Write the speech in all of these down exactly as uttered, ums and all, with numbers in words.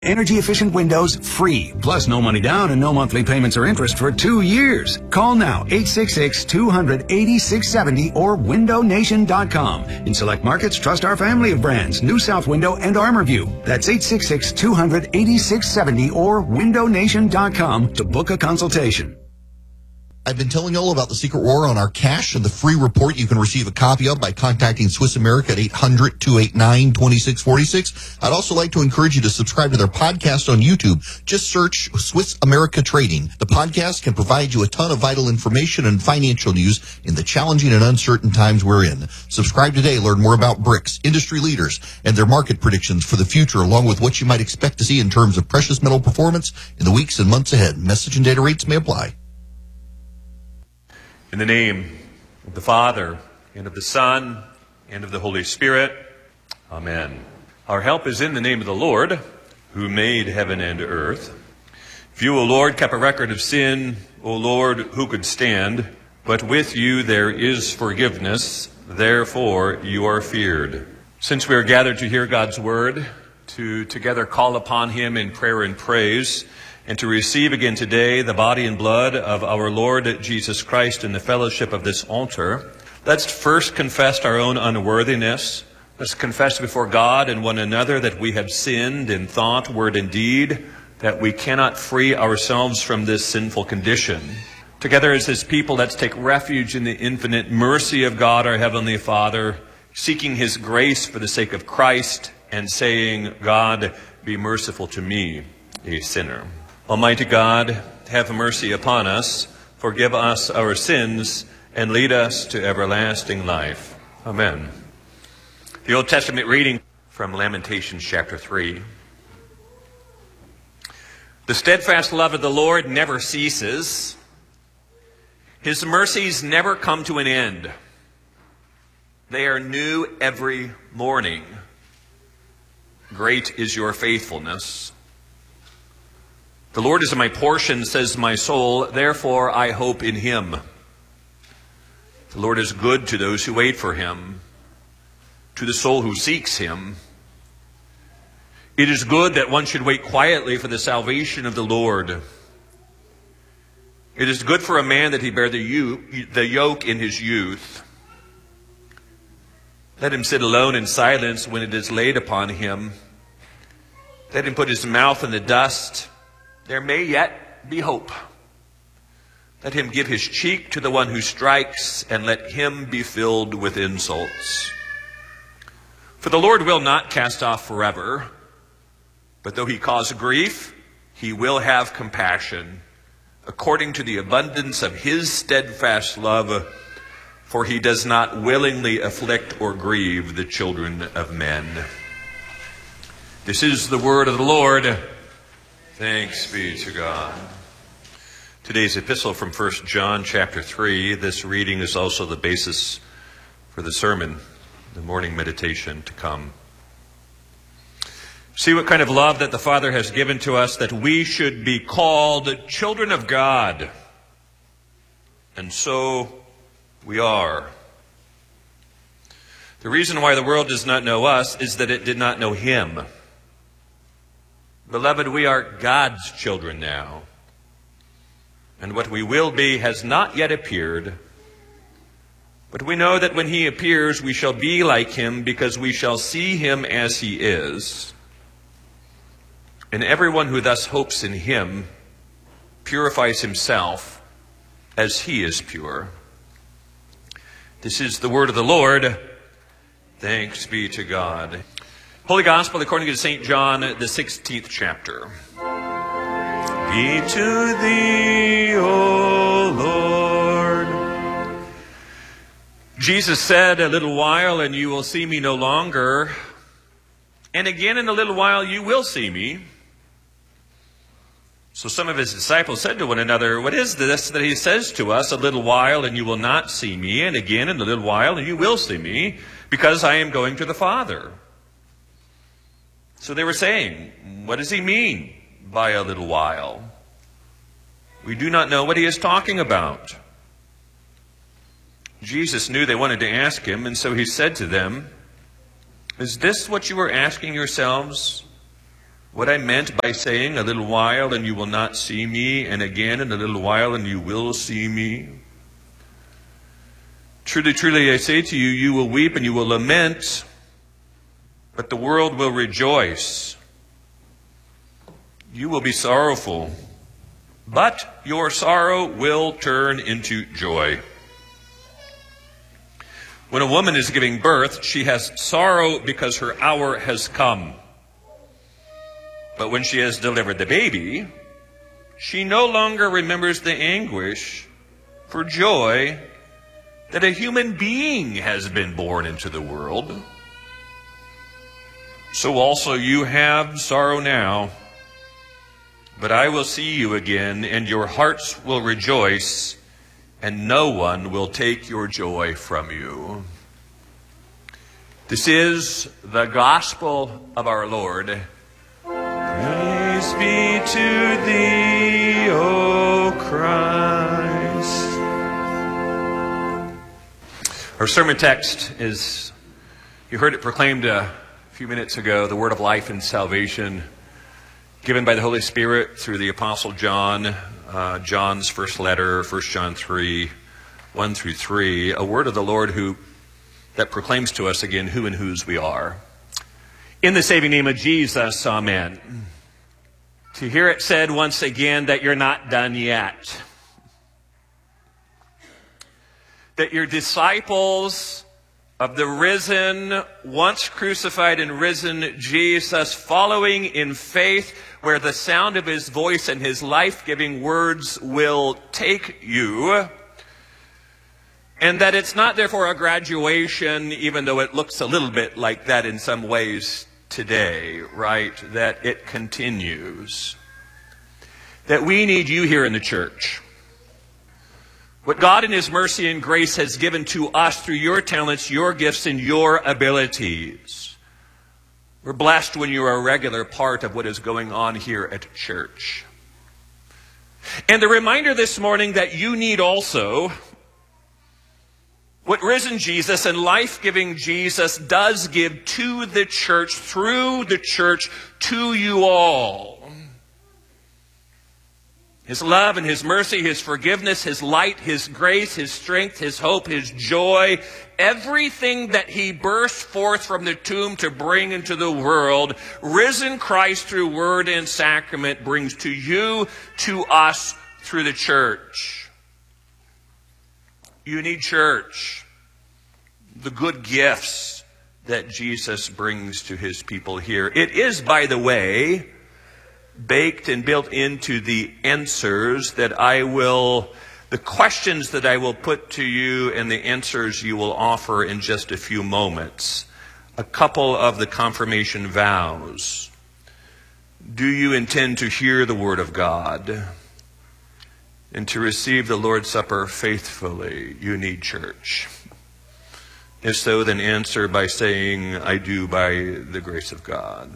Energy-efficient windows free, plus no money down and no monthly payments or interest for two years. Call now, eight six six, two hundred, eighty-six seventy or window nation dot com. In select markets, trust our family of brands, New South Window and ArmorView. That's eight six six, two hundred, eighty-six seventy or window nation dot com to book a consultation. I've been telling you all about the secret war on our cash and the free report you can receive a copy of by contacting Swiss America at eight hundred, two eight nine, two six four six. I'd also like to encourage you to subscribe to their podcast on YouTube. Just search Swiss America Trading. The podcast can provide you a ton of vital information and financial news in the challenging and uncertain times we're in. Subscribe today. Learn more about BRICS, industry leaders, and their market predictions for the future, along with what you might expect to see in terms of precious metal performance in the weeks and months ahead. Message and data rates may apply. In the name of the Father, and of the Son, and of the Holy Spirit. Amen. Our help is in the name of the Lord, who made heaven and earth. If you, O Lord, kept a record of sin, O Lord, who could stand? But with you there is forgiveness, therefore you are feared. Since we are gathered to hear God's word, to together call upon him in prayer and praise, and to receive again today the body and blood of our Lord Jesus Christ in the fellowship of this altar, let's first confess our own unworthiness. Let's confess before God and one another that we have sinned in thought, word, and deed, that we cannot free ourselves from this sinful condition. Together as his people, let's take refuge in the infinite mercy of God, our Heavenly Father, seeking his grace for the sake of Christ and saying, God, be merciful to me, a sinner. Almighty God, have mercy upon us, forgive us our sins, and lead us to everlasting life. Amen. The Old Testament reading from Lamentations chapter three. The steadfast love of the Lord never ceases. His mercies never come to an end. They are new every morning. Great is your faithfulness. The Lord is my portion, says my soul, therefore I hope in him. The Lord is good to those who wait for him, to the soul who seeks him. It is good that one should wait quietly for the salvation of the Lord. It is good for a man that he bear the yoke in his youth. Let him sit alone in silence when it is laid upon him. Let him put his mouth in the dust. There may yet be hope. Let him give his cheek to the one who strikes, and let him be filled with insults. For the Lord will not cast off forever, but though he cause grief, he will have compassion, according to the abundance of his steadfast love, for he does not willingly afflict or grieve the children of men. This is the word of the Lord. Thanks be to God. Today's epistle from First John chapter three. This reading is also the basis for the sermon, the morning meditation to come. See what kind of love that the Father has given to us, that we should be called children of God. And so we are. The reason why the world does not know us is that it did not know him. Beloved, we are God's children now, and what we will be has not yet appeared. But we know that when he appears, we shall be like him, because we shall see him as he is. And everyone who thus hopes in him purifies himself as he is pure. This is the word of the Lord. Thanks be to God. Holy Gospel according to Saint John, the sixteenth chapter. Be to thee, O Lord. Jesus said, a little while and you will see me no longer, and again in a little while you will see me. So some of his disciples said to one another, what is this that he says to us, a little while and you will not see me, and again in a little while and you will see me, because I am going to the Father? So they were saying, what does he mean by a little while? We do not know what he is talking about. Jesus knew they wanted to ask him, and so he said to them, is this what you were asking yourselves? what I meant by saying a little while and you will not see me, and again in a little while and you will see me? Truly, truly, I say to you, you will weep and you will lament, but the world will rejoice. You will be sorrowful, but your sorrow will turn into joy. When a woman is giving birth, she has sorrow because her hour has come. But when she has delivered the baby, she no longer remembers the anguish for joy that a human being has been born into the world. So also you have sorrow now, but I will see you again, and your hearts will rejoice, and no one will take your joy from you. This is the gospel of our Lord. Praise be to thee, O Christ. Our sermon text is, you heard it proclaimed a few minutes ago, the word of life and salvation given by the Holy Spirit through the Apostle John, uh, John's first letter, First John three, one through three, a word of the Lord who that proclaims to us again who and whose we are. In the saving name of Jesus, amen. To hear it said once again that you're not done yet. That you're disciples of the risen, once crucified and risen Jesus, following in faith where the sound of his voice and his life-giving words will take you. And that it's not therefore a graduation, even though it looks a little bit like that in some ways today, right? That it continues. That we need you here in the church. What God in his mercy and grace has given to us through your talents, your gifts, and your abilities. We're blessed when you're a regular part of what is going on here at church. And the reminder this morning that you need also what risen Jesus and life-giving Jesus does give to the church, through the church, to you all. His love and his mercy, his forgiveness, his light, his grace, his strength, his hope, his joy, everything that he burst forth from the tomb to bring into the world, risen Christ through word and sacrament brings to you, to us, through the church. You need church. The good gifts that Jesus brings to his people here. It is, by the way, baked and built into the answers that I will, the questions that I will put to you and the answers you will offer in just a few moments. A couple of the confirmation vows. Do you intend to hear the word of God and to receive the Lord's Supper faithfully? You need church. If so, then answer by saying, I do by the grace of God.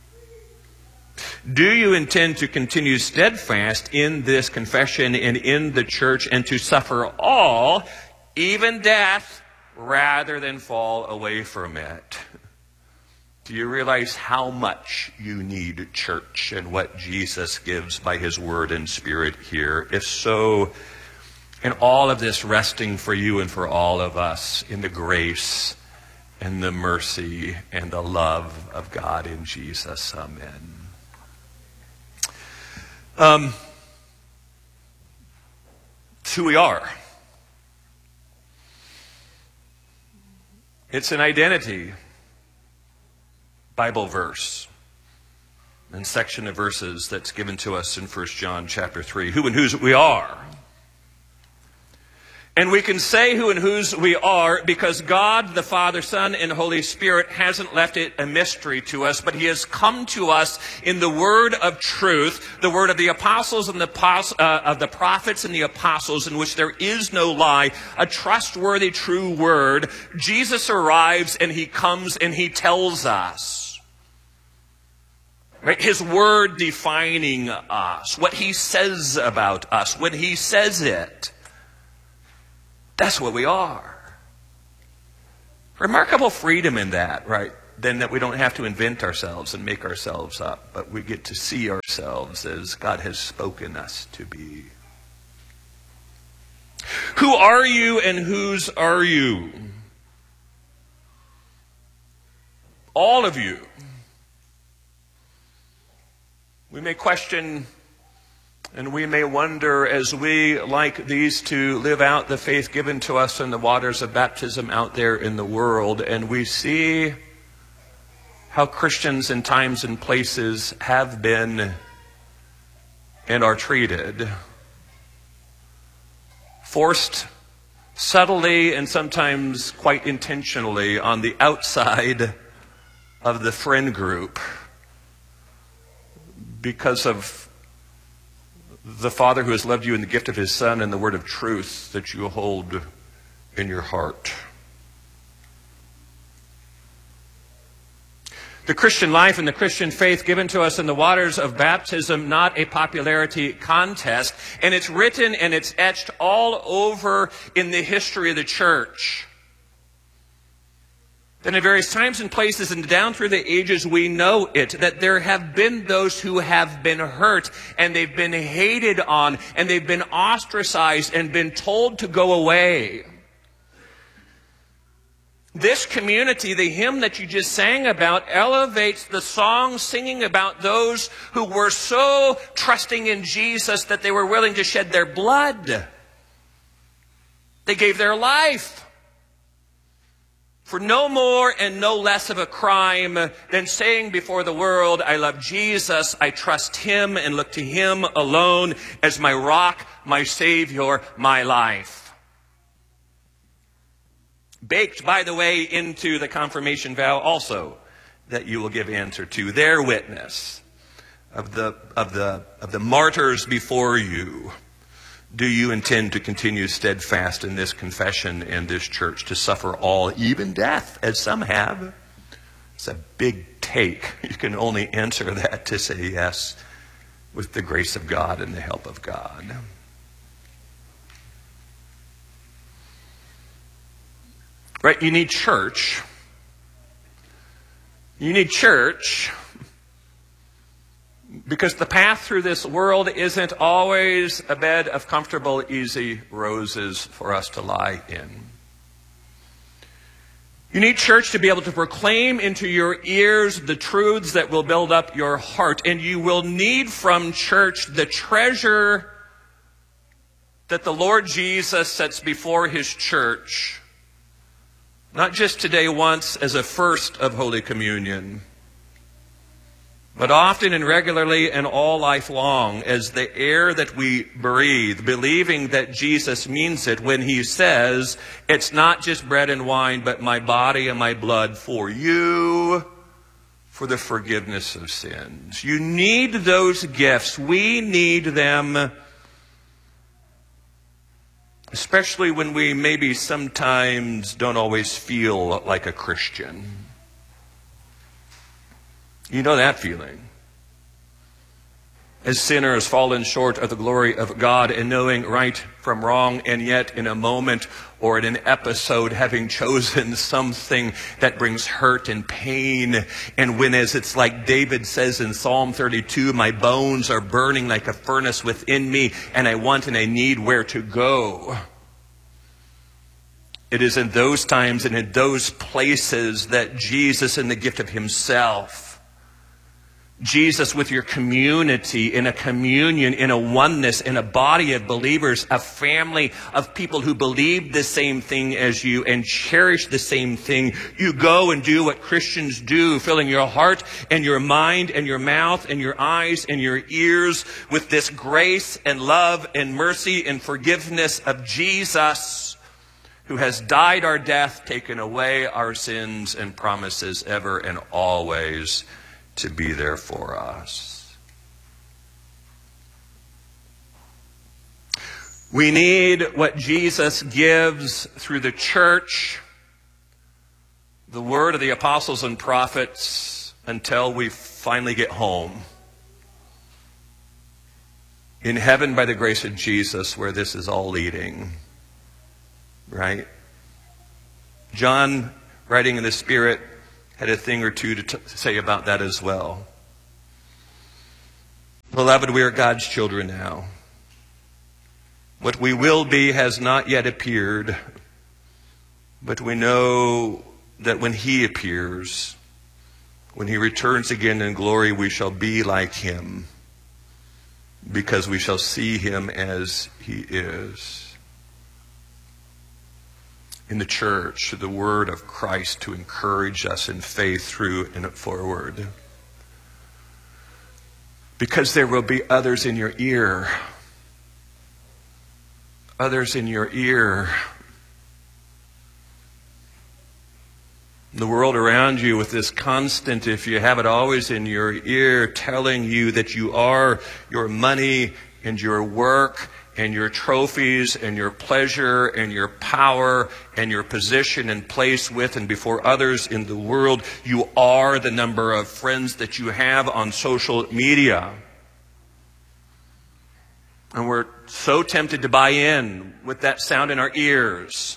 Do you intend to continue steadfast in this confession and in the church and to suffer all, even death, rather than fall away from it? Do you realize how much you need church and what Jesus gives by his word and spirit here? If so, in all of this resting for you and for all of us in the grace and the mercy and the love of God in Jesus. Amen. Um, it's who we are. It's an identity Bible verse and section of verses that's given to us in First John chapter three. Who and whose we are. And we can say who and whose we are because God, the Father, Son, and Holy Spirit hasn't left it a mystery to us, but he has come to us in the word of truth, the word of the apostles and the uh, of the prophets and the apostles, in which there is no lie, a trustworthy, true word. Jesus arrives and he comes and he tells us. Right? His word defining us, what he says about us, when he says it. That's what we are. Remarkable freedom in that, right? then that we don't have to invent ourselves and make ourselves up, but we get to see ourselves as God has spoken us to be. Who are you and whose are you? All of you. We may question and we may wonder as we, like these two, live out the faith given to us in the waters of baptism out there in the world, and we see how Christians in times and places have been and are treated. Forced subtly and sometimes quite intentionally on the outside of the friend group because of the Father who has loved you in the gift of his Son and the word of truth that you hold in your heart. The Christian life and the Christian faith given to us in the waters of baptism, not a popularity contest. And it's written and it's etched all over in the history of the church. Then at various times and places and down through the ages we know it, that there have been those who have been hurt and they've been hated on and they've been ostracized and been told to go away. This community, the hymn that you just sang about, elevates the song singing about those who were so trusting in Jesus that they were willing to shed their blood. They gave their life for no more and no less of a crime than saying before the world, I love Jesus, I trust him and look to him alone as my rock, my Savior, my life. Baked, by the way, into the confirmation vow also that you will give answer to their witness of the, of the, of the martyrs before you. Do you intend to continue steadfast in this confession and this church to suffer all, even death, as some have? It's a big take. You can only answer that to say yes with the grace of God and the help of God. Right? You need church. You need church because the path through this world isn't always a bed of comfortable, easy roses for us to lie in. You need church to be able to proclaim into your ears the truths that will build up your heart. And you will need from church the treasure that the Lord Jesus sets before his church. Not just today once as a first of Holy Communion, but often and regularly and all life long as the air that we breathe, believing that Jesus means it when he says, it's not just bread and wine, but my body and my blood for you, for the forgiveness of sins. You need those gifts. We need them, especially when we maybe sometimes don't always feel like a Christian. You know that feeling. As sinners fallen short of the glory of God and knowing right from wrong, and yet in a moment or in an episode having chosen something that brings hurt and pain. And when, as it's like David says in Psalm thirty-two, my bones are burning like a furnace within me, and I want and I need where to go. It is in those times and in those places that Jesus, in the gift of himself, Jesus with your community, in a communion, in a oneness, in a body of believers, a family of people who believe the same thing as you and cherish the same thing. You go and do what Christians do, filling your heart and your mind and your mouth and your eyes and your ears with this grace and love and mercy and forgiveness of Jesus, who has died our death, taken away our sins, and promises ever and always to be there for us. We need what Jesus gives through the church, the word of the apostles and prophets, until we finally get home. In heaven, by the grace of Jesus, where this is all leading. Right? John, writing in the Spirit, had a thing or two to t- say about that as well. Beloved, we are God's children now. What we will be has not yet appeared, but we know that when He appears, when He returns again in glory, we shall be like Him, because we shall see Him as He is. In the church, the word of Christ to encourage us in faith through and forward. Because there will be others in your ear. Others in your ear. The world around you with this constant, if you have it always in your ear, telling you that you are your money and your work and your trophies and your pleasure and your power and your position and place with and before others in the world. You are the number of friends that you have on social media. And we're so tempted to buy in with that sound in our ears.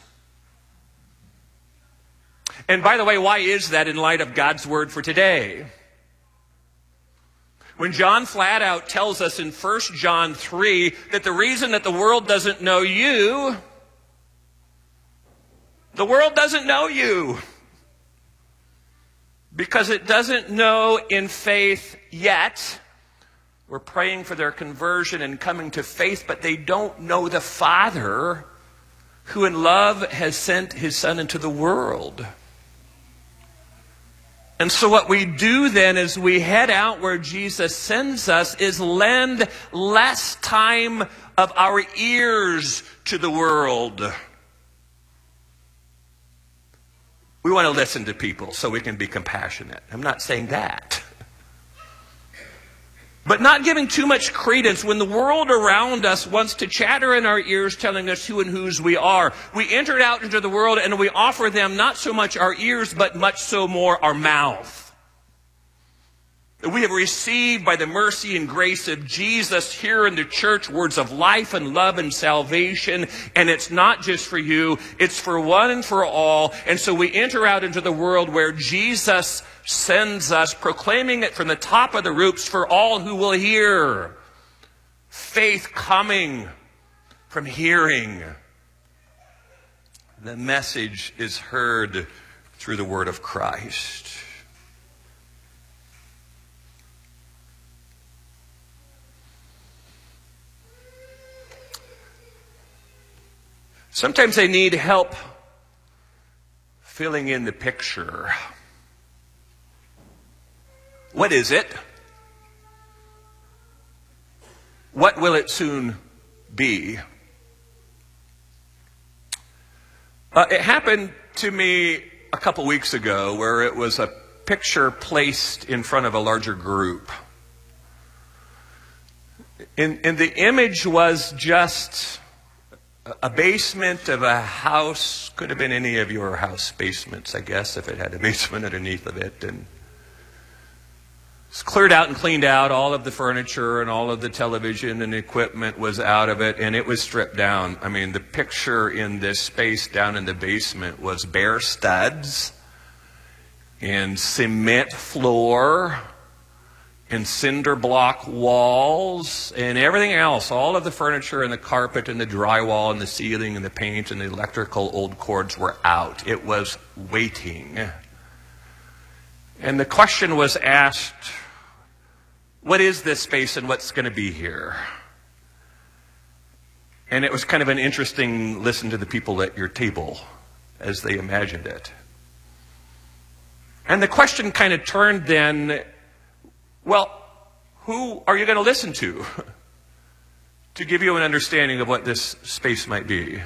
And by the way, why is that in light of God's word for today? When John flat out tells us in First John three that the reason that the world doesn't know you, the world doesn't know you because it doesn't know in faith yet. We're praying for their conversion and coming to faith, but they don't know the Father who in love has sent His Son into the world. And so what we do then as we head out where Jesus sends us is lend less time of our ears to the world. We want to listen to people so we can be compassionate. I'm not saying that. But not giving too much credence when the world around us wants to chatter in our ears telling us who and whose we are. We enter out into the world and we offer them not so much our ears, but much so more our mouth. We have received by the mercy and grace of Jesus here in the church words of life and love and salvation. And it's not just for you, it's for one and for all. And so we enter out into the world where Jesus sends us, proclaiming it from the top of the roofs for all who will hear. Faith coming from hearing. The message is heard through the word of Christ. Sometimes I need help filling in the picture. What is it? What will it soon be? Uh, it happened to me a couple weeks ago where it was a picture placed in front of a larger group. And, and the image was just a basement of a house. Could have been any of your house basements, I guess, if it had a basement underneath of it. And it's cleared out and cleaned out. All of the furniture and all of the television and equipment was out of it, and it was stripped down. I mean, the picture in this space down in the basement was bare studs and cement floor and cinder block walls and everything else. All of the furniture and the carpet and the drywall and the ceiling and the paint and the electrical old cords were out. It was waiting. And the question was asked, what is this space and what's going to be here? And it was kind of an interesting listen to the people at your table as they imagined it. And the question kind of turned then, well, who are you going to listen to to give you an understanding of what this space might be?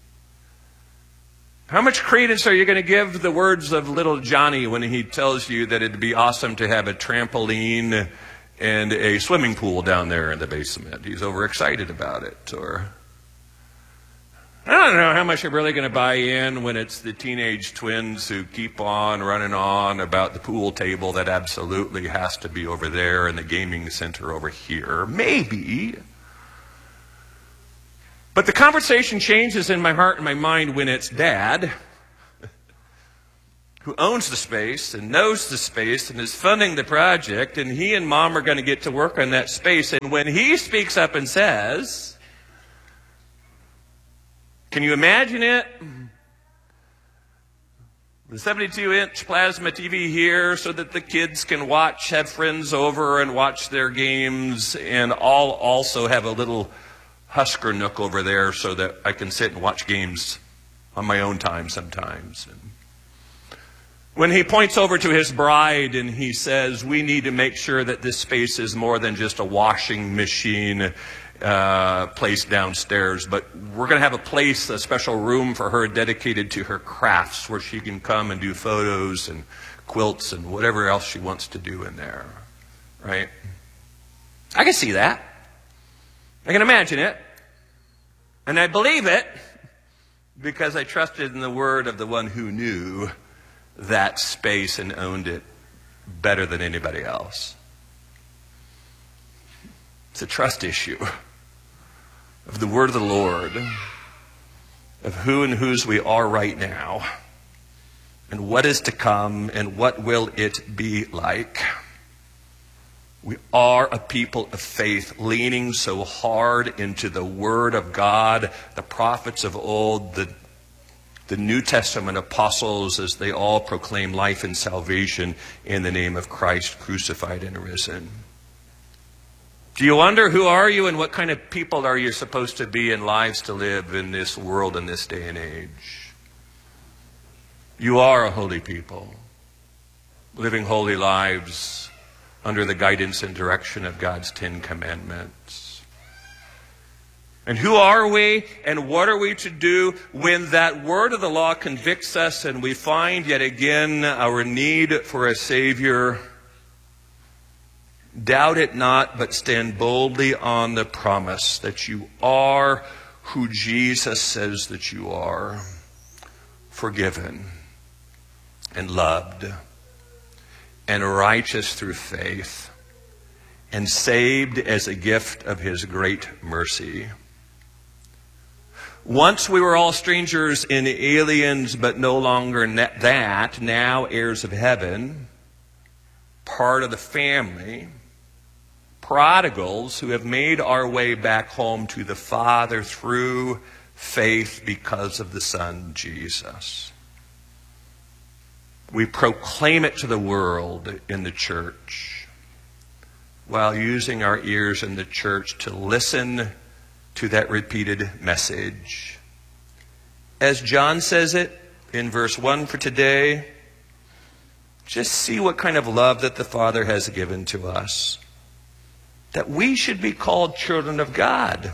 How much credence are you going to give the words of little Johnny when he tells you that it'd be awesome to have a trampoline and a swimming pool down there in the basement? He's overexcited about it. Or I don't know how much you're really going to buy in when it's the teenage twins who keep on running on about the pool table that absolutely has to be over there and the gaming center over here. Maybe. But the conversation changes in my heart and my mind when it's Dad who owns the space and knows the space and is funding the project, and he and Mom are going to get to work on that space. And when he speaks up and says, can you imagine it? The seventy-two inch plasma T V here so that the kids can watch, have friends over and watch their games, and I'll also have a little Husker nook over there so that I can sit and watch games on my own time sometimes. And when he points over to his bride and he says, we need to make sure that this space is more than just a washing machine uh, place downstairs, but we're going to have a place, a special room for her dedicated to her crafts where she can come and do photos and quilts and whatever else she wants to do in there, right? I can see that. I can imagine it. And I believe it because I trusted in the word of the one who knew that space and owned it better than anybody else. It's a trust issue of the word of the Lord, of who and whose we are right now, and what is to come, and what will it be like. We are a people of faith, leaning so hard into the Word of God, the prophets of old, the, the New Testament apostles, as they all proclaim life and salvation in the name of Christ crucified and risen. Do you wonder, who are you and what kind of people are you supposed to be and lives to live in this world in this day and age? You are a holy people, living holy lives under the guidance and direction of God's Ten Commandments. And who are we and what are we to do when that word of the law convicts us and we find yet again our need for a Savior? Doubt it not, but stand boldly on the promise that you are who Jesus says that you are, forgiven and loved and righteous through faith and saved as a gift of His great mercy. Once we were all strangers and aliens, but no longer that, now heirs of heaven, part of the family, prodigals who have made our way back home to the Father through faith because of the Son, Jesus. We proclaim it to the world in the church while using our ears in the church to listen to that repeated message. As John says it in verse one for today, just see what kind of love that the Father has given to us, that we should be called children of God.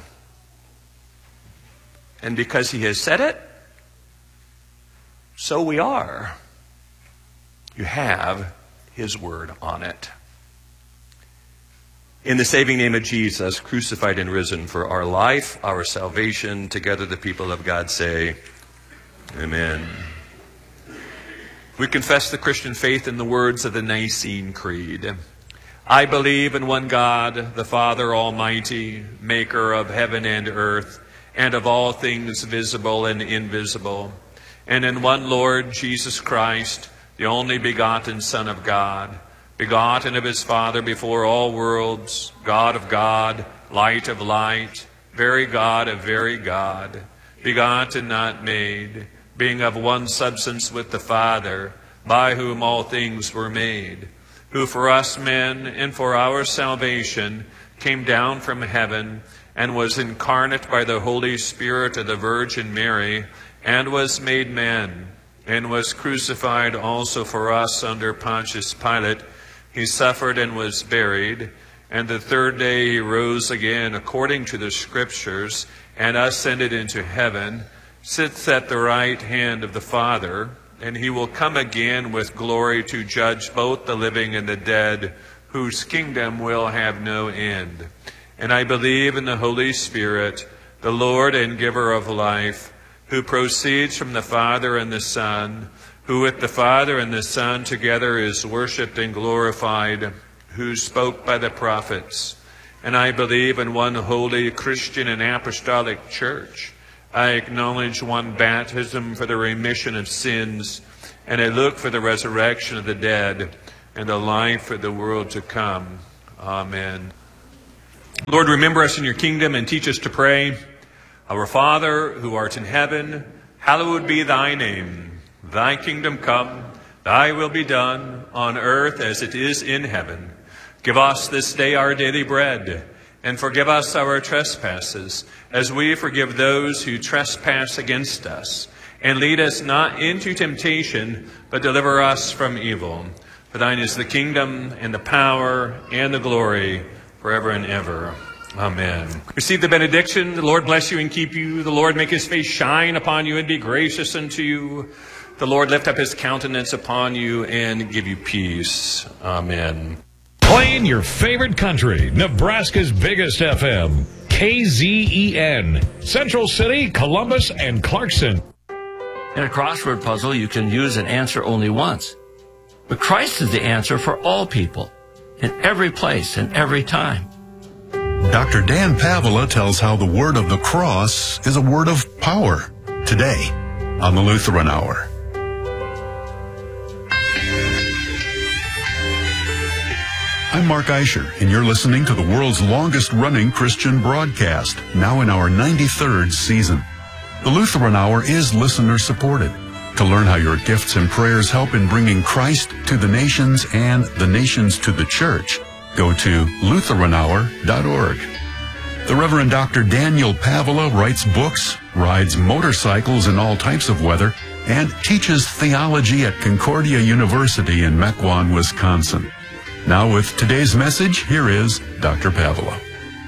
And because He has said it, so we are. You have His word on it. In the saving name of Jesus, crucified and risen for our life, our salvation, together the people of God say, Amen. We confess the Christian faith in the words of the Nicene Creed. I believe in one God, the Father Almighty, maker of heaven and earth, and of all things visible and invisible, and in one Lord Jesus Christ, the only begotten Son of God, begotten of His Father before all worlds, God of God, light of light, very God of very God, begotten, not made, being of one substance with the Father, by whom all things were made, who for us men and for our salvation came down from heaven and was incarnate by the Holy Spirit of the Virgin Mary, and was made man, and was crucified also for us under Pontius Pilate. He suffered and was buried, and the third day He rose again according to the Scriptures, and ascended into heaven, sits at the right hand of the Father, and He will come again with glory to judge both the living and the dead, whose kingdom will have no end. And I believe in the Holy Spirit, the Lord and giver of life, who proceeds from the Father and the Son, who with the Father and the Son together is worshipped and glorified, who spoke by the prophets. And I believe in one holy Christian and apostolic church. I acknowledge one baptism for the remission of sins, and I look for the resurrection of the dead and the life of the world to come. Amen. Lord, remember us in your kingdom and teach us to pray. Our Father, who art in heaven, hallowed be thy name. Thy kingdom come, thy will be done, on earth as it is in heaven. Give us this day our daily bread, and forgive us our trespasses, as we forgive those who trespass against us. And lead us not into temptation, but deliver us from evil. For thine is the kingdom, and the power, and the glory, forever and ever. Amen. Receive the benediction. The Lord bless you and keep you. The Lord make his face shine upon you and be gracious unto you. The Lord lift up his countenance upon you and give you peace. Amen. Playing your favorite country, Nebraska's biggest F M, K Z E N, Central City, Columbus, and Clarkson. In a crossword puzzle, you can use an answer only once. But Christ is the answer for all people, in every place and every time. Doctor Dan Pavela tells how the word of the cross is a word of power today on the Lutheran Hour. I'm Mark Eicher, and you're listening to the world's longest-running Christian broadcast, now in our ninety-third season. The Lutheran Hour is listener-supported. To learn how your gifts and prayers help in bringing Christ to the nations and the nations to the church, go to Lutheran Hour dot org. The Reverend Doctor Daniel Pavela writes books, rides motorcycles in all types of weather, and teaches theology at Concordia University in Mequon, Wisconsin. Now with today's message, here is Doctor Pavela.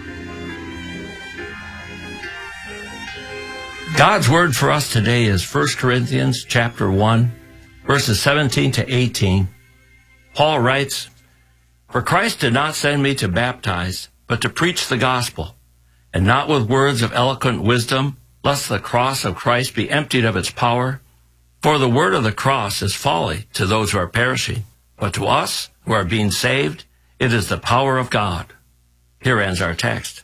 God's word for us today is First Corinthians chapter one, verses seventeen to eighteen. Paul writes, "For Christ did not send me to baptize, but to preach the gospel, and not with words of eloquent wisdom, lest the cross of Christ be emptied of its power. For the word of the cross is folly to those who are perishing, but to us who are being saved, it is the power of God." Here ends our text.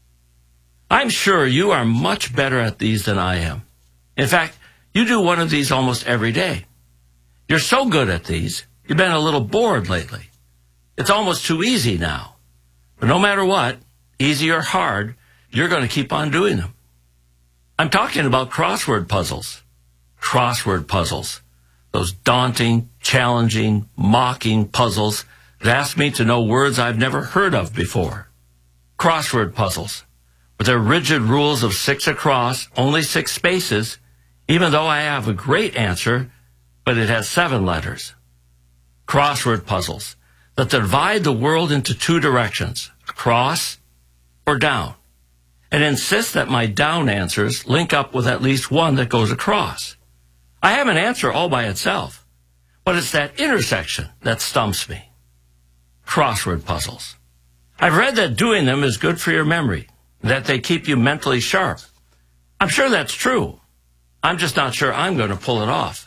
I'm sure you are much better at these than I am. In fact, you do one of these almost every day. You're so good at these, you've been a little bored lately. It's almost too easy now. But no matter what, easy or hard, you're going to keep on doing them. I'm talking about crossword puzzles. Crossword puzzles. Those daunting, challenging, mocking puzzles that ask me to know words I've never heard of before. Crossword puzzles. With their rigid rules of six across, only six spaces, even though I have a great answer, but it has seven letters. Crossword puzzles that divide the world into two directions, across or down, and insist that my down answers link up with at least one that goes across. I have an answer all by itself, but it's that intersection that stumps me. Crossword puzzles. I've read that doing them is good for your memory, that they keep you mentally sharp. I'm sure that's true. I'm just not sure I'm going to pull it off.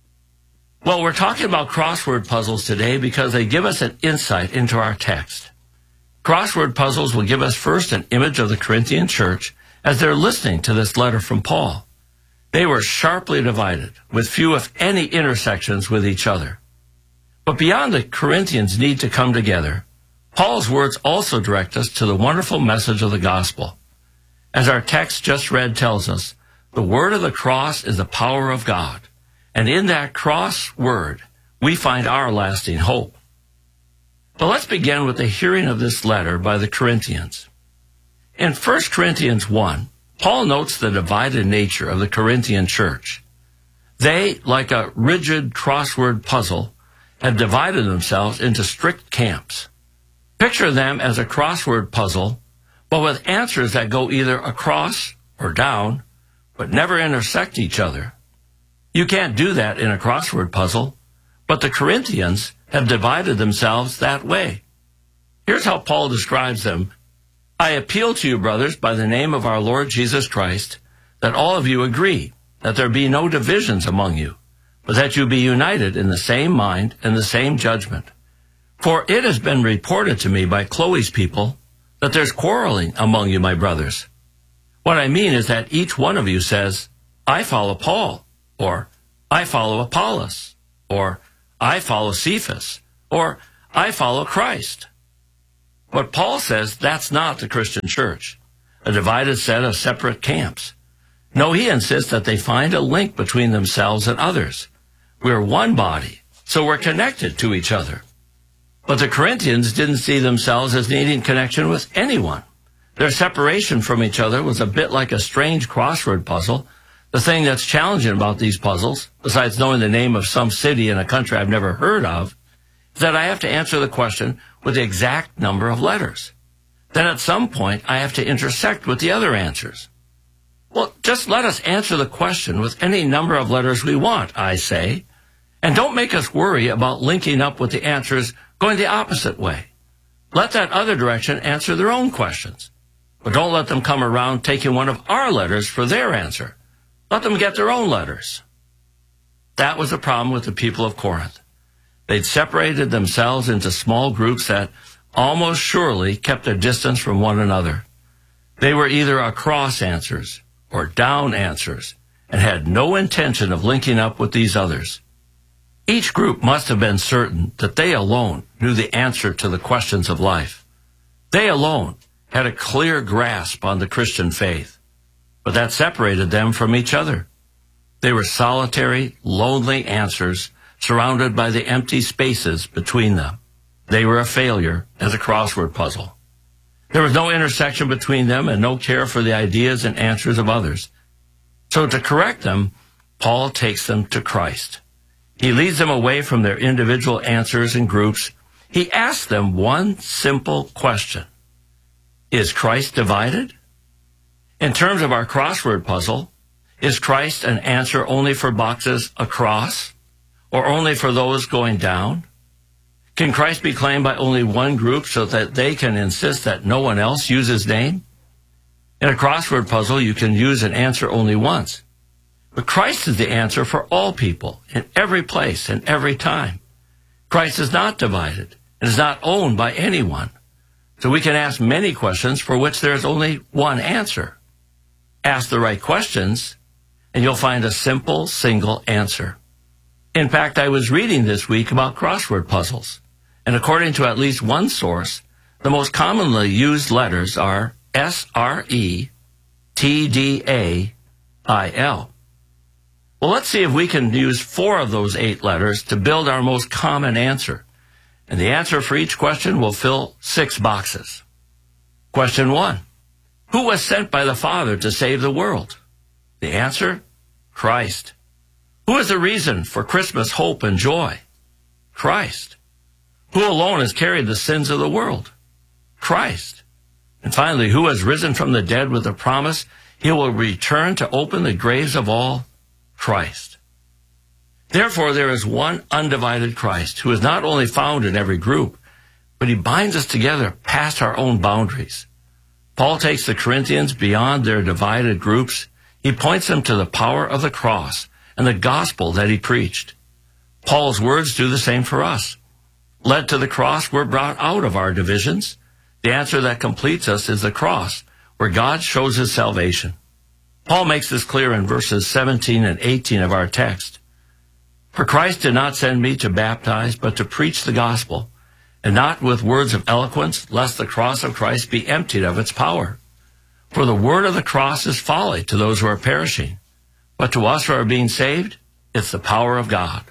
Well, we're talking about crossword puzzles today because they give us an insight into our text. Crossword puzzles will give us first an image of the Corinthian church as they're listening to this letter from Paul. They were sharply divided, with few, if any, intersections with each other. But beyond the Corinthians' need to come together, Paul's words also direct us to the wonderful message of the gospel. As our text just read tells us, the word of the cross is the power of God, and in that cross word, we find our lasting hope. But let's begin with the hearing of this letter by the Corinthians. In First Corinthians one, Paul notes the divided nature of the Corinthian church. They, like a rigid crossword puzzle, have divided themselves into strict camps. Picture them as a crossword puzzle, but with answers that go either across or down, but never intersect each other. You can't do that in a crossword puzzle, but the Corinthians have divided themselves that way. Here's how Paul describes them. "I appeal to you, brothers, by the name of our Lord Jesus Christ, that all of you agree, that there be no divisions among you, but that you be united in the same mind and the same judgment. For it has been reported to me by Chloe's people that there's quarreling among you, my brothers. What I mean is that each one of you says, 'I follow Paul,' or 'I follow Apollos,' or I follow Cephas, or I follow Christ. But Paul says that's not the Christian church, a divided set of separate camps. No, he insists that they find a link between themselves and others. We're one body, so we're connected to each other. But the Corinthians didn't see themselves as needing connection with anyone. Their separation from each other was a bit like a strange crossword puzzle. The thing that's challenging about these puzzles, besides knowing the name of some city in a country I've never heard of, is that I have to answer the question with the exact number of letters. Then at some point, I have to intersect with the other answers. Well, just let us answer the question with any number of letters we want, I say, and don't make us worry about linking up with the answers going the opposite way. Let that other direction answer their own questions, but don't let them come around taking one of our letters for their answer. Let them get their own letters. That was the problem with the people of Corinth. They'd separated themselves into small groups that almost surely kept a distance from one another. They were either across answers or down answers and had no intention of linking up with these others. Each group must have been certain that they alone knew the answer to the questions of life. They alone had a clear grasp on the Christian faith, but that separated them from each other. They were solitary, lonely answers surrounded by the empty spaces between them. They were a failure as a crossword puzzle. There was no intersection between them and no care for the ideas and answers of others. So to correct them, Paul takes them to Christ. He leads them away from their individual answers and groups. He asks them one simple question. Is Christ divided? In terms of our crossword puzzle, is Christ an answer only for boxes across or only for those going down? Can Christ be claimed by only one group so that they can insist that no one else use his name? In a crossword puzzle, you can use an answer only once. But Christ is the answer for all people, in every place and every time. Christ is not divided and is not owned by anyone. So we can ask many questions for which there is only one answer. Ask the right questions, and you'll find a simple, single answer. In fact, I was reading this week about crossword puzzles, and according to at least one source, the most commonly used letters are S R E T D A I L. Well, let's see if we can use four of those eight letters to build our most common answer. And the answer for each question will fill six boxes. Question one. Who was sent by the Father to save the world? The answer? Christ. Who is the reason for Christmas hope and joy? Christ. Who alone has carried the sins of the world? Christ. And finally, who has risen from the dead with the promise he will return to open the graves of all? Christ. Therefore, there is one undivided Christ who is not only found in every group, but he binds us together past our own boundaries. Paul takes the Corinthians beyond their divided groups. He points them to the power of the cross and the gospel that he preached. Paul's words do the same for us. Led to the cross, we're brought out of our divisions. The answer that completes us is the cross, where God shows his salvation. Paul makes this clear in verses seventeen and eighteen of our text. For Christ did not send me to baptize, but to preach the gospel, and not with words of eloquence, lest the cross of Christ be emptied of its power. For the word of the cross is folly to those who are perishing, but to us who are being saved, it's the power of God.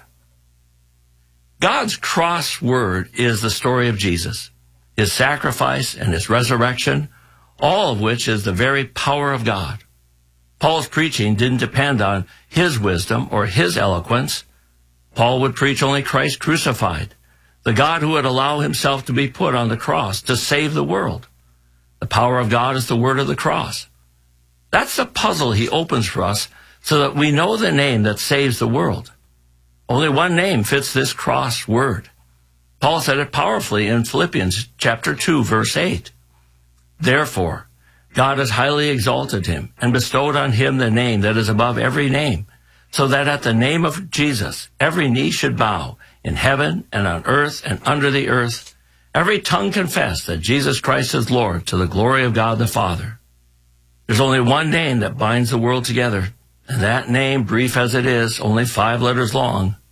God's cross word is the story of Jesus, his sacrifice and his resurrection, all of which is the very power of God. Paul's preaching didn't depend on his wisdom or his eloquence. Paul would preach only Christ crucified, the God who would allow himself to be put on the cross to save the world. The power of God is the word of the cross. That's the puzzle he opens for us so that we know the name that saves the world. Only one name fits this cross word. Paul said it powerfully in Philippians chapter two, verse eight. Therefore, God has highly exalted him and bestowed on him the name that is above every name, so that at the name of Jesus, every knee should bow in heaven and on earth and under the earth, every tongue confess that Jesus Christ is Lord to the glory of God the Father. There's only one name that binds the world together, and that name, brief as it is, only five letters long,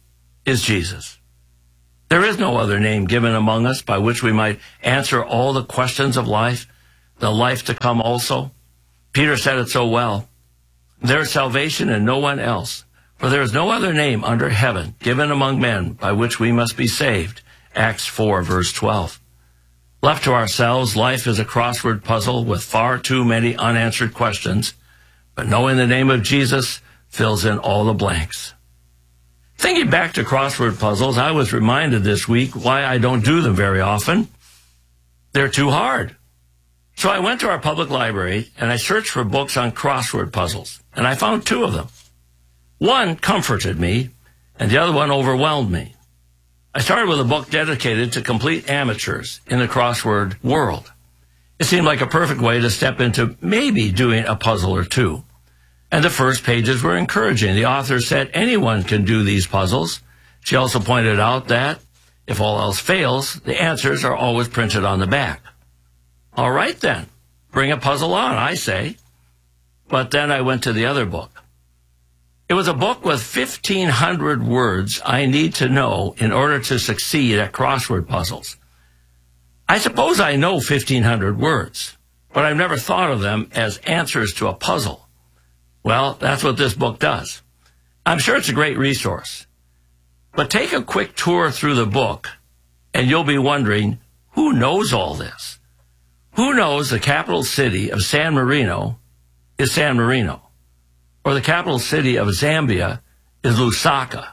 is Jesus. There is no other name given among us by which we might answer all the questions of life, the life to come also. Peter said it so well. There is salvation in no one else, for there is no other name under heaven given among men by which we must be saved. Acts four, verse twelve. Left to ourselves, life is a crossword puzzle with far too many unanswered questions, but knowing the name of Jesus fills in all the blanks. Thinking back to crossword puzzles, I was reminded this week why I don't do them very often. They're too hard. So I went to our public library and I searched for books on crossword puzzles, and I found two of them. One comforted me, and the other one overwhelmed me. I started with a book dedicated to complete amateurs in the crossword world. It seemed like a perfect way to step into maybe doing a puzzle or two. And the first pages were encouraging. The author said anyone can do these puzzles. She also pointed out that if all else fails, the answers are always printed on the back. All right then, bring a puzzle on, I say. But then I went to the other book. It was a book with fifteen hundred words I need to know in order to succeed at crossword puzzles. I suppose I know fifteen hundred words, but I've never thought of them as answers to a puzzle. Well, that's what this book does. I'm sure it's a great resource. But take a quick tour through the book, and you'll be wondering, who knows all this? Who knows the capital city of San Marino is San Marino? Or the capital city of Zambia is Lusaka?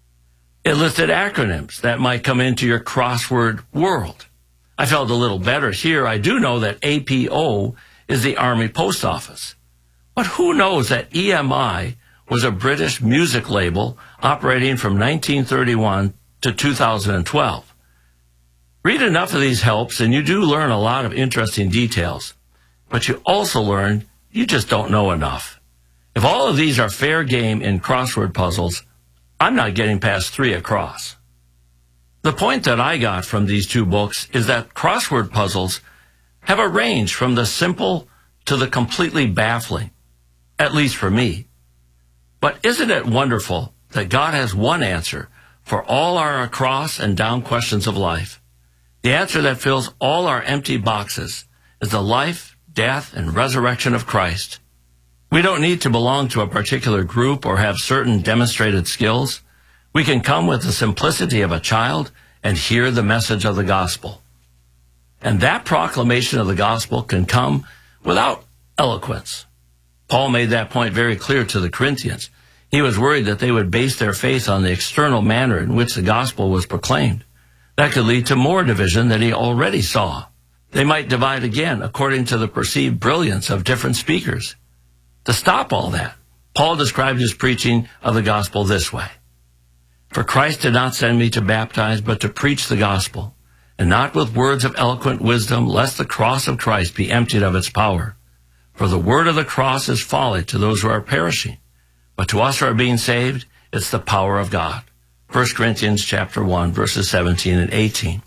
It listed acronyms that might come into your crossword world. I felt a little better here. I do know that A P O is the Army Post Office. But who knows that E M I was a British music label operating from nineteen thirty-one to two thousand twelve? Read enough of these helps and you do learn a lot of interesting details. But you also learn you just don't know enough. If all of these are fair game in crossword puzzles, I'm not getting past three across. The point that I got from these two books is that crossword puzzles have a range from the simple to the completely baffling, at least for me. But isn't it wonderful that God has one answer for all our across and down questions of life? The answer that fills all our empty boxes is the life, death, and resurrection of Christ. We don't need to belong to a particular group or have certain demonstrated skills. We can come with the simplicity of a child and hear the message of the gospel. And that proclamation of the gospel can come without eloquence. Paul made that point very clear to the Corinthians. He was worried that they would base their faith on the external manner in which the gospel was proclaimed. That could lead to more division than he already saw. They might divide again according to the perceived brilliance of different speakers. To stop all that, Paul described his preaching of the gospel this way. For Christ did not send me to baptize, but to preach the gospel, and not with words of eloquent wisdom, lest the cross of Christ be emptied of its power. For the word of the cross is folly to those who are perishing, but to us who are being saved, it's the power of God. First Corinthians chapter one, verses seventeen and eighteen.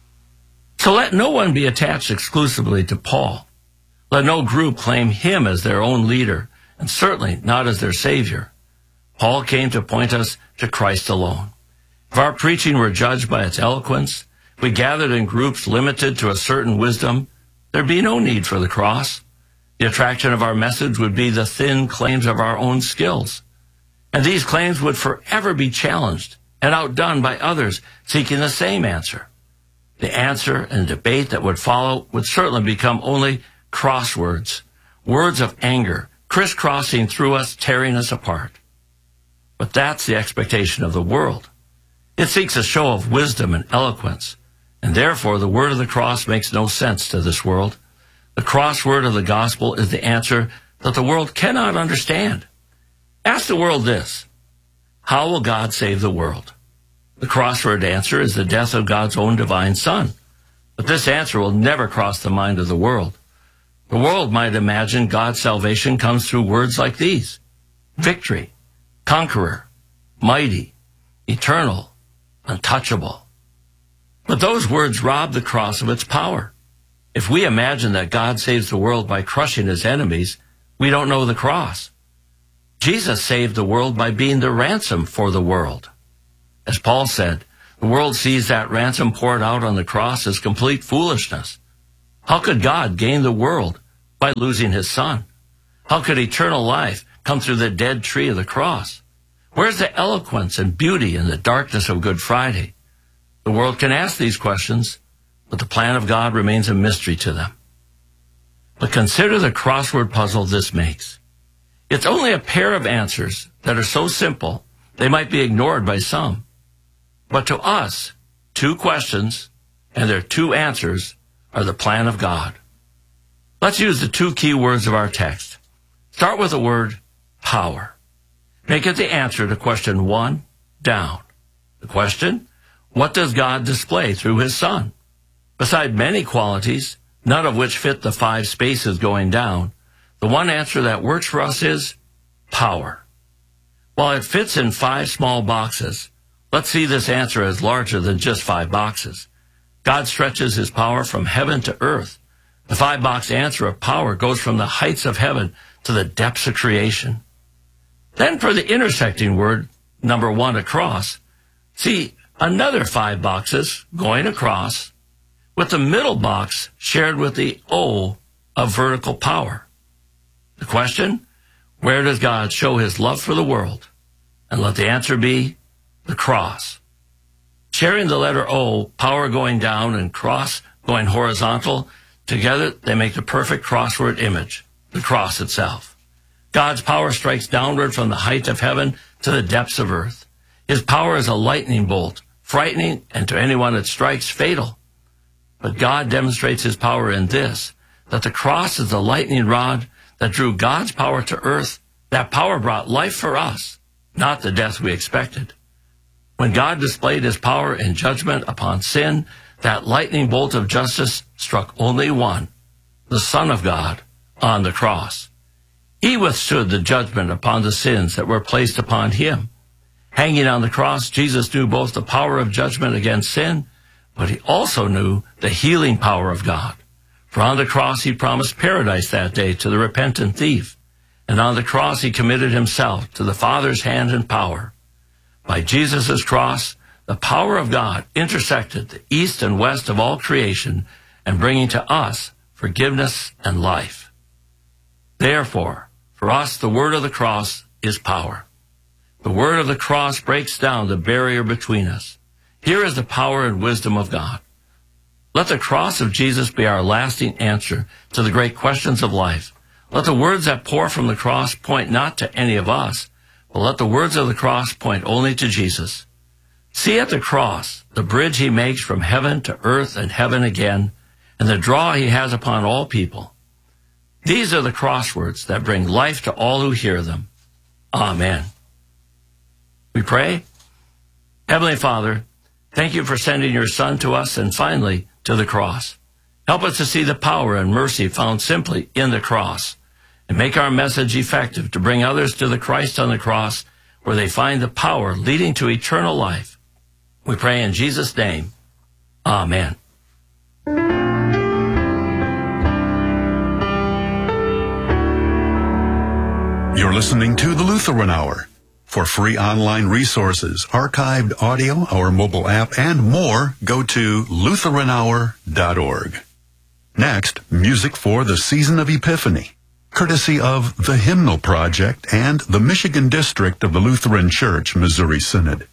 So let no one be attached exclusively to Paul. Let no group claim him as their own leader, and certainly not as their Savior. Paul came to point us to Christ alone. If our preaching were judged by its eloquence, if we gathered in groups limited to a certain wisdom, there'd be no need for the cross. The attraction of our message would be the thin claims of our own skills. And these claims would forever be challenged and outdone by others seeking the same answer. The answer and debate that would follow would certainly become only crosswords, words of anger, crisscrossing through us, tearing us apart. But that's the expectation of the world. It seeks a show of wisdom and eloquence, and therefore the word of the cross makes no sense to this world. The crossword of the gospel is the answer that the world cannot understand. Ask the world this: how will God save the world? The crossword answer is the death of God's own divine Son. But this answer will never cross the mind of the world. The world might imagine God's salvation comes through words like these: victory, conqueror, mighty, eternal, untouchable. But those words rob the cross of its power. If we imagine that God saves the world by crushing his enemies, we don't know the cross. Jesus saved the world by being the ransom for the world. As Paul said, the world sees that ransom poured out on the cross as complete foolishness. How could God gain the world by losing his son? How could eternal life come through the dead tree of the cross? Where's the eloquence and beauty in the darkness of Good Friday? The world can ask these questions, but the plan of God remains a mystery to them. But consider the crossword puzzle this makes. It's only a pair of answers that are so simple they might be ignored by some. But to us, two questions and their two answers are the plan of God. Let's use the two key words of our text. Start with the word power. Make it the answer to question one, down. The question, what does God display through his Son? Beside many qualities, none of which fit the five spaces going down, the one answer that works for us is power. While it fits in five small boxes, let's see this answer as larger than just five boxes. God stretches his power from heaven to earth. The five-box answer of power goes from the heights of heaven to the depths of creation. Then for the intersecting word, number one, across, see another five boxes going across, with the middle box shared with the O of vertical power. The question, where does God show his love for the world? And let the answer be the cross. Sharing the letter O, power going down and cross going horizontal, together they make the perfect crossword image, the cross itself. God's power strikes downward from the height of heaven to the depths of earth. His power is a lightning bolt, frightening, and to anyone it strikes, fatal. But God demonstrates his power in this, that the cross is the lightning rod that drew God's power to earth. That power brought life for us, not the death we expected. When God displayed his power in judgment upon sin, that lightning bolt of justice struck only one, the Son of God, on the cross. He withstood the judgment upon the sins that were placed upon him. Hanging on the cross, Jesus knew both the power of judgment against sin, but he also knew the healing power of God. For on the cross he promised paradise that day to the repentant thief, and on the cross he committed himself to the Father's hand and power. By Jesus' cross, the power of God intersected the east and west of all creation and bringing to us forgiveness and life. Therefore, for us, the word of the cross is power. The word of the cross breaks down the barrier between us. Here is the power and wisdom of God. Let the cross of Jesus be our lasting answer to the great questions of life. Let the words that pour from the cross point not to any of us, but let the words of the cross point only to Jesus. See at the cross the bridge he makes from heaven to earth and heaven again, and the draw he has upon all people. These are the crosswords that bring life to all who hear them. Amen. We pray. Heavenly Father, thank you for sending your Son to us and finally to the cross. Help us to see the power and mercy found simply in the cross, and make our message effective to bring others to the Christ on the cross, where they find the power leading to eternal life. We pray in Jesus' name. Amen. You're listening to the Lutheran Hour. For free online resources, archived audio, our mobile app, and more, go to lutheran hour dot org. Next, music for the season of Epiphany, courtesy of the Hymnal Project and the Michigan District of the Lutheran Church Missouri Synod.